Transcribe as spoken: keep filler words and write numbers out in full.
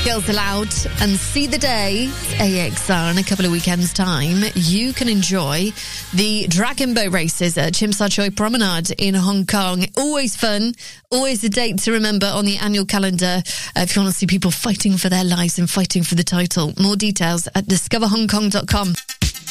Girls Aloud and See the Day, A X R, in a couple of weekends' time. You can enjoy the Dragon Boat races at Chim Sa Choi Promenade in Hong Kong. Always fun, always a date to remember on the annual calendar uh, if you want to see people fighting for their lives and fighting for the title. More details at discover hong kong dot com.